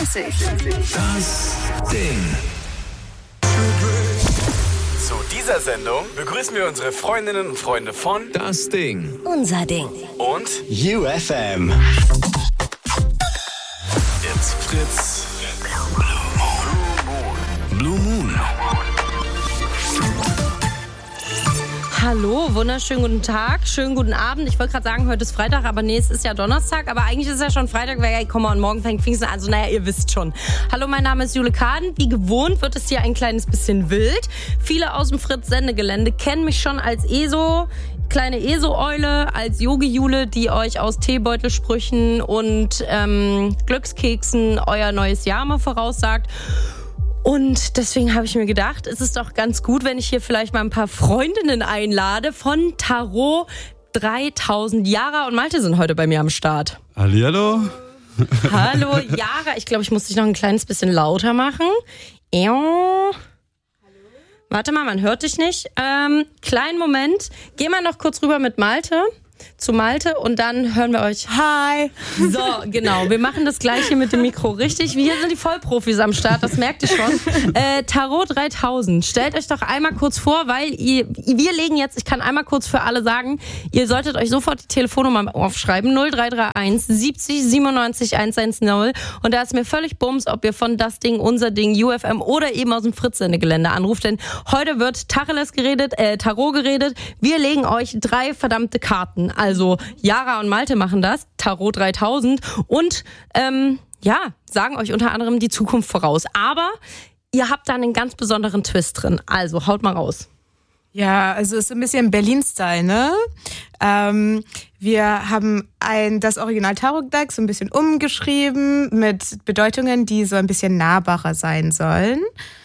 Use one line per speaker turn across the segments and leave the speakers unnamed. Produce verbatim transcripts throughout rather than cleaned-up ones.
dreißig.
Das Ding.
Zu dieser Sendung begrüßen wir unsere Freundinnen und Freunde von
Das Ding.
Unser Ding.
und
U F M.
It's Fritz.
Blue Moon.
Hallo, wunderschönen guten Tag, schönen guten Abend. Ich wollte gerade sagen, heute ist Freitag, aber nee, es ist ja Donnerstag. Aber eigentlich ist es ja schon Freitag, weil, hey, komm mal, und morgen fängt Pfingsten an. Also naja, ihr wisst schon. Hallo, mein Name ist Jule Kaden. Wie gewohnt wird es hier ein kleines bisschen wild. Viele aus dem Fritz-Sendegelände kennen mich schon als ESO, kleine ESO-Eule, als Yogi-Jule, die euch aus Teebeutelsprüchen und ähm, Glückskeksen euer neues Jahr mal voraussagt. Und deswegen habe ich mir gedacht, es ist doch ganz gut, wenn ich hier vielleicht mal ein paar Freundinnen einlade von Tarot dreitausend. Yara und Malte sind heute bei mir am Start.
Hallihallo.
Hallo, Yara. Ich glaube, ich muss dich noch ein kleines bisschen lauter machen. Hallo. Warte mal, man hört dich nicht. Ähm, kleinen Moment. Geh mal noch kurz rüber mit Malte. Zu Malte und dann hören wir euch. Hi! So, genau. Wir machen das Gleiche mit dem Mikro. Richtig? Hier sind die Vollprofis am Start, das merkt ihr schon. Äh, Tarot dreitausend. Stellt euch doch einmal kurz vor, weil ihr, wir legen jetzt, ich kann einmal kurz für alle sagen, ihr solltet euch sofort die Telefonnummer aufschreiben. null drei drei eins siebzig siebenundneunzig hundertzehn. Und da ist mir völlig bums, ob ihr von Das Ding, Unser Ding, U F M oder eben aus dem Fritz-Sendegelände anruft. Denn heute wird Tacheles geredet, äh, Tarot geredet. Wir legen euch drei verdammte Karten. Also Yara und Malte machen das, Tarot dreitausend und ähm, ja, sagen euch unter anderem die Zukunft voraus. Aber ihr habt da einen ganz besonderen Twist drin. Also haut mal raus.
Ja, also es ist ein bisschen Berlin-Style, ne? Ähm, wir haben ein, das Original-Tarot-Deck so ein bisschen umgeschrieben mit Bedeutungen, die so ein bisschen nahbarer sein sollen.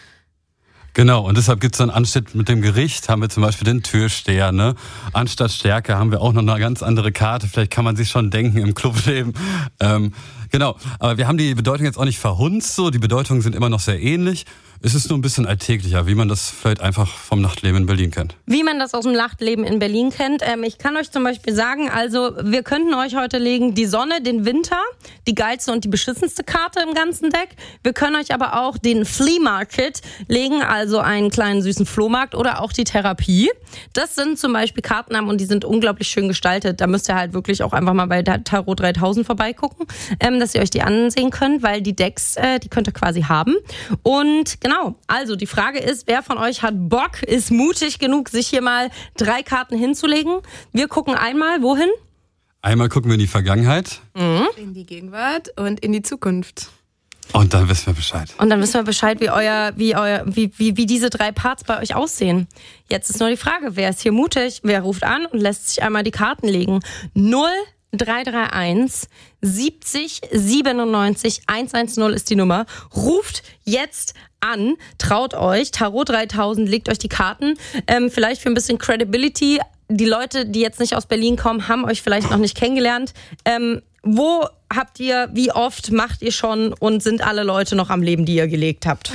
Genau, und deshalb gibt es dann anstatt mit dem Gericht, haben wir zum Beispiel den Türsteher, ne? Anstatt Stärke haben wir auch noch eine ganz andere Karte, vielleicht kann man sich schon denken im Clubleben. Ähm, genau, aber wir haben die Bedeutung jetzt auch nicht verhunzt, so. Die Bedeutungen sind immer noch sehr ähnlich. Es ist nur ein bisschen alltäglicher, wie man das vielleicht einfach vom Nachtleben in Berlin kennt.
Wie man das aus dem Nachtleben in Berlin kennt. Ähm, ich kann euch zum Beispiel sagen, also wir könnten euch heute legen die Sonne, den Winter, die geilste und die beschissenste Karte im ganzen Deck. Wir können euch aber auch den Flea Market legen, also einen kleinen süßen Flohmarkt oder auch die Therapie. Das sind zum Beispiel Kartennamen und die sind unglaublich schön gestaltet. Da müsst ihr halt wirklich auch einfach mal bei Tarot dreitausend vorbeigucken, ähm, dass ihr euch die ansehen könnt, weil die Decks, äh, die könnt ihr quasi haben. Und Genau, also die Frage ist, wer von euch hat Bock, ist mutig genug, sich hier mal drei Karten hinzulegen? Wir gucken einmal, wohin?
Einmal gucken wir in die Vergangenheit.
Mhm.
In die Gegenwart und in die Zukunft.
Und dann wissen wir Bescheid.
Und dann wissen wir Bescheid, wie euer, wie euer, wie, wie, wie diese drei Parts bei euch aussehen. Jetzt ist nur die Frage, wer ist hier mutig? Wer ruft an und lässt sich einmal die Karten legen? null drei drei eins siebzig siebenundneunzig hundertzehn ist die Nummer. Ruft jetzt an, traut euch, Tarot dreitausend, legt euch die Karten. Ähm, vielleicht für ein bisschen Credibility. Die Leute, die jetzt nicht aus Berlin kommen, haben euch vielleicht noch nicht kennengelernt. Ähm, wo habt ihr, wie oft macht ihr schon und sind alle Leute noch am Leben, die ihr gelegt habt?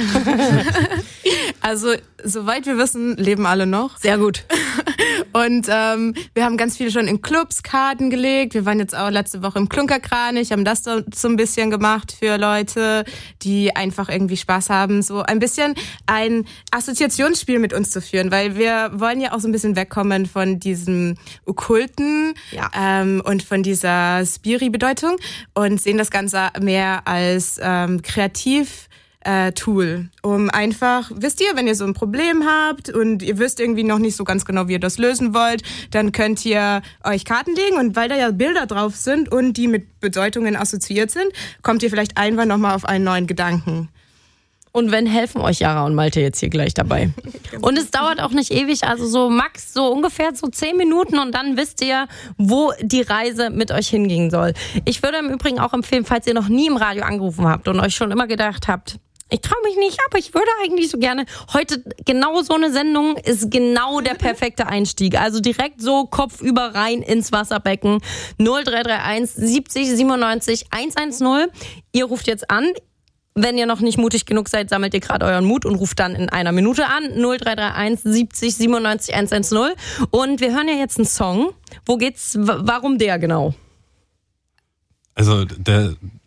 Also, soweit wir wissen, leben alle noch.
Sehr gut.
Und ähm, wir haben ganz viele schon in Clubs Karten gelegt. Wir waren jetzt auch letzte Woche im Klunkerkranich, haben das so, so ein bisschen gemacht für Leute, die einfach irgendwie Spaß haben, so ein bisschen ein Assoziationsspiel mit uns zu führen, weil wir wollen ja auch so ein bisschen wegkommen von diesem Okkulten
Ja.
ähm, und von dieser Spiri-Bedeutung und sehen das Ganze mehr als ähm, kreativ Äh, Tool, um einfach, wisst ihr, wenn ihr so ein Problem habt und ihr wisst irgendwie noch nicht so ganz genau, wie ihr das lösen wollt, dann könnt ihr euch Karten legen und weil da ja Bilder drauf sind und die mit Bedeutungen assoziiert sind, kommt ihr vielleicht einfach nochmal auf einen neuen Gedanken.
Und wenn, helfen euch Yara und Malte jetzt hier gleich dabei. Und es dauert auch nicht ewig, also so max so ungefähr so zehn Minuten und dann wisst ihr, wo die Reise mit euch hingehen soll. Ich würde im Übrigen auch empfehlen, falls ihr noch nie im Radio angerufen habt und euch schon immer gedacht habt, ich traue mich nicht, aber ich würde eigentlich so gerne. Heute genau so eine Sendung ist genau der perfekte Einstieg. Also direkt so kopfüber rein ins Wasserbecken. null drei drei eins siebzig siebenundneunzig hundertzehn. Ihr ruft jetzt an. Wenn ihr noch nicht mutig genug seid, sammelt ihr gerade euren Mut und ruft dann in einer Minute an. null drei drei eins siebzig siebenundneunzig hundertzehn. Und wir hören ja jetzt einen Song. Wo geht's? W- warum der genau?
Also der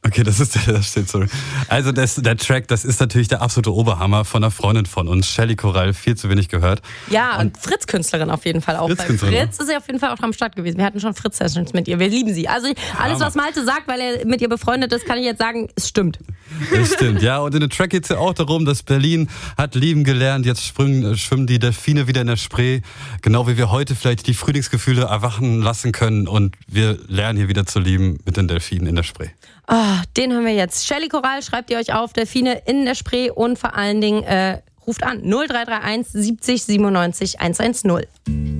Okay, das ist der, das steht so. Also das, der Track, das ist natürlich der absolute Oberhammer von einer Freundin von uns, Shelly Korall, viel zu wenig gehört.
Ja, und, und Fritz-Künstlerin auf jeden Fall auch. Bei Fritz ist sie auf jeden Fall auch am Start gewesen. Wir hatten schon Fritz-Sessions mit ihr, wir lieben sie. Also alles, was Malte sagt, weil er mit ihr befreundet ist, kann ich jetzt sagen, es stimmt.
Das stimmt, ja. Und in dem Track geht es ja auch darum, dass Berlin hat lieben gelernt, jetzt schwimmen, schwimmen die Delfine wieder in der Spree. Genau wie wir heute vielleicht die Frühlingsgefühle erwachen lassen können und wir lernen hier wieder zu lieben mit den Delfinen in der Spree.
Oh, den haben wir jetzt. Shelly Korall, schreibt ihr euch auf, Delfine in der Spree und vor allen Dingen äh, ruft an null drei drei eins siebzig siebenundneunzig hundertzehn.